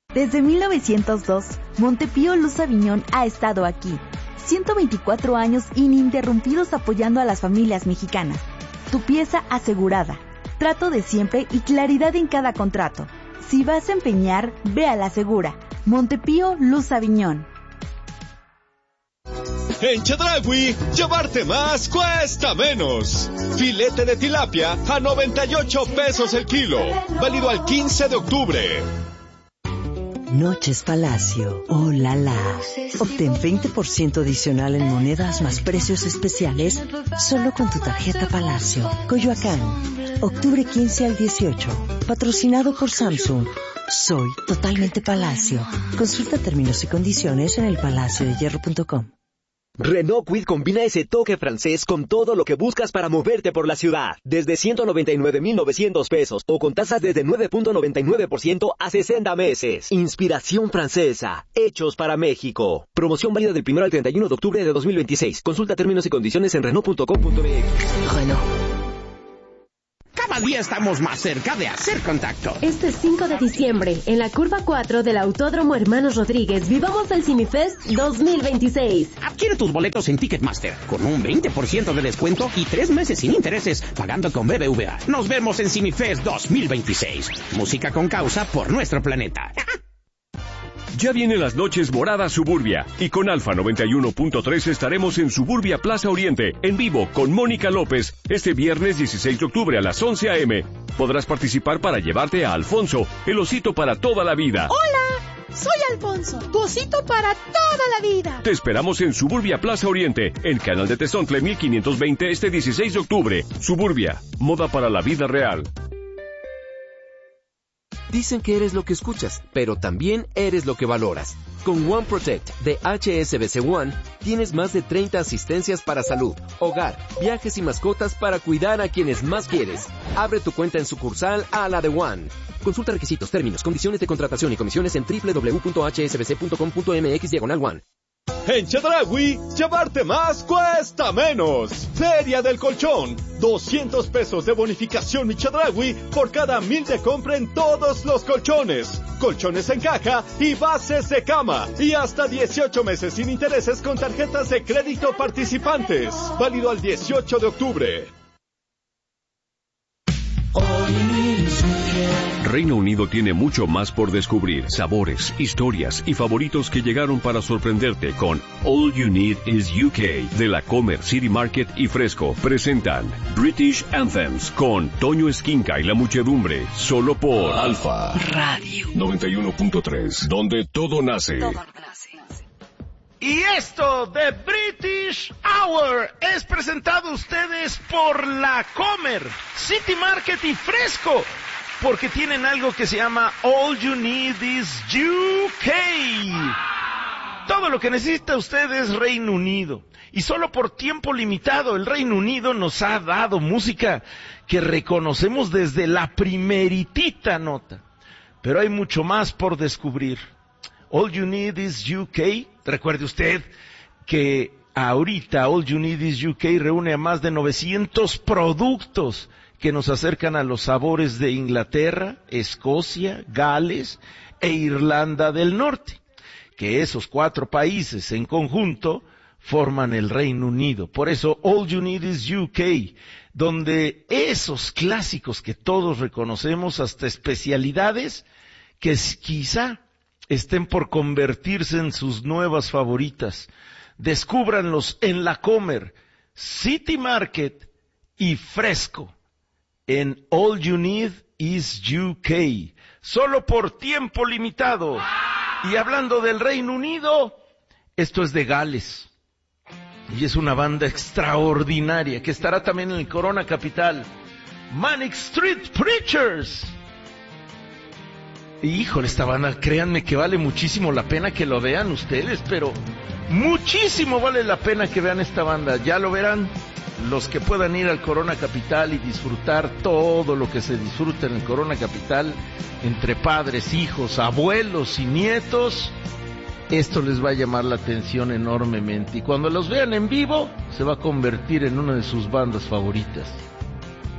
Desde 1902, Montepío Luz Aviñón ha estado aquí. 124 años ininterrumpidos apoyando a las familias mexicanas. Tu pieza asegurada. Trato de siempre y claridad en cada contrato. Si vas a empeñar, ve a la segura. Montepío Luz Aviñón. En Chedraui, llevarte más cuesta menos. Filete de tilapia a 98 pesos el kilo. Válido al 15 de octubre. Noches Palacio. ¡Oh, la la! Obtén 20% adicional en monedas más precios especiales solo con tu tarjeta Palacio. Coyoacán, octubre 15 al 18. Patrocinado por Samsung. Soy totalmente Palacio. Consulta términos y condiciones en elpalaciodehierro.com. Renault Kwid combina ese toque francés con todo lo que buscas para moverte por la ciudad. Desde 199,900 pesos o con tasas desde 9.99% a 60 meses. Inspiración francesa. Hechos para México. Promoción válida del 1 al 31 de octubre de 2026. Consulta términos y condiciones en Renault.com.mx. Renault. Cada día estamos más cerca de hacer contacto. Este 5 de diciembre, en la curva 4 del Autódromo Hermanos Rodríguez, vivamos el CineFest 2026. Adquiere tus boletos en Ticketmaster con un 20% de descuento y 3 meses sin intereses, pagando con BBVA. Nos vemos en CineFest 2026. Música con causa por nuestro planeta. Ya vienen las noches moradas Suburbia y con Alfa 91.3 estaremos en Suburbia Plaza Oriente, en vivo con Mónica López, este viernes 16 de octubre a las 11 a.m. Podrás participar para llevarte a Alfonso, el osito para toda la vida. ¡Hola! Soy Alfonso, tu osito para toda la vida. Te esperamos en Suburbia Plaza Oriente, en Canal de Tezontle 1520 este 16 de octubre. Suburbia, moda para la vida real. Dicen que eres lo que escuchas, pero también eres lo que valoras. Con One Protect de HSBC One, tienes más de 30 asistencias para salud, hogar, viajes y mascotas para cuidar a quienes más quieres. Abre tu cuenta en sucursal a la de One. Consulta requisitos, términos, condiciones de contratación y comisiones en www.hsbc.com.mx/One. En Chedraui, llevarte más cuesta menos. Feria del Colchón. 200 pesos de bonificación Mi Chedraui por cada 1,000 de compra en todos los colchones. Colchones en caja y bases de cama. Y hasta 18 meses sin intereses con tarjetas de crédito participantes. Válido al 18 de octubre. Reino Unido tiene mucho más por descubrir, sabores, historias y favoritos que llegaron para sorprenderte con All You Need Is UK de la Comer, City Market y Fresco. Presentan British Anthems con Toño Esquinca y la muchedumbre, solo por Alfa Radio 91.3, donde todo nace. Y esto de British Hour es presentado a ustedes por la Comer, City Market y Fresco, porque tienen algo que se llama All You Need Is UK. Todo lo que necesita usted es Reino Unido. Y solo por tiempo limitado el Reino Unido nos ha dado música que reconocemos desde la primeritita nota. Pero hay mucho más por descubrir. All You Need Is UK. Recuerde usted que ahorita All You Need Is UK reúne a más de 900 productos que nos acercan a los sabores de Inglaterra, Escocia, Gales e Irlanda del Norte. Que esos 4 países en conjunto forman el Reino Unido. Por eso All You Need Is UK, donde esos clásicos que todos reconocemos, hasta especialidades que quizá estén por convertirse en sus nuevas favoritas. Descúbranlos en la Comer, City Market y Fresco, en All You Need Is UK, solo por tiempo limitado. Y hablando del Reino Unido, esto es de Gales, y es una banda extraordinaria que estará también en el Corona Capital, Manic Street Preachers. Híjole, esta banda, créanme que vale muchísimo la pena que lo vean ustedes, pero muchísimo vale la pena que vean esta banda. Ya lo verán los que puedan ir al Corona Capital y disfrutar todo lo que se disfruta en el Corona Capital, entre padres, hijos, abuelos y nietos. Esto les va a llamar la atención enormemente. Y cuando los vean en vivo, se va a convertir en una de sus bandas favoritas.